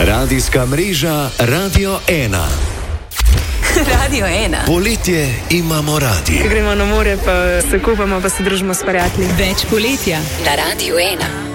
Radijska mreža Radio 1. Radio 1. Poletje imamo radi. Gremo na more, pa se kupamo, pa se družimo s prijatelji. Več poletja na Radio 1.